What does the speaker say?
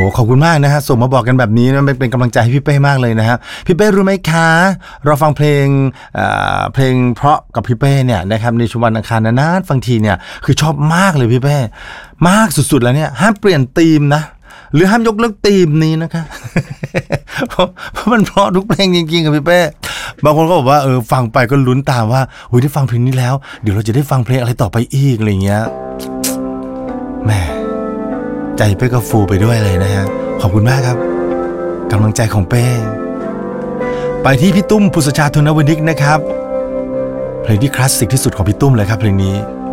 ขอบคุณมากนะฮะส่งมาบอกกันแบบนี้นะเป็นกำลังใจให้พี่เป้มากเลยนะฮะพี่เป้รู้ไหมคะเราฟังเพลงเพราะกับพี่เป้เนี่ยนะครับในช่วงวันอังคารนานๆฟังทีเนี่ยคือชอบมากเลยพี่เป้มากสุดๆแล้วเนี่ยห้ามเปลี่ยนธีมนะหรือห้ามยกเลิกธีมนี้นะคะ เพราะมันเพราะทุกเพลงจริงๆกับพี่เป้บางคนก็บอกว่าฟังไปก็ลุ้นตามว่าได้ฟังเพลงนี้แล้วเดี๋ยวเราจะได้ฟังเพลงอะไรต่อไปอีกอะไรเงี้ยแหมใจเป้ก็ฟูไปด้วยเลยนะฮะขอบคุณมากครับกำลังใจของเป้ไปที่พี่ตุ้มพุทธชาติธนวนิกนะครับเพลงที่คลาสสิกที่สุดของพี่ตุ้มเลยครับเพลงนี้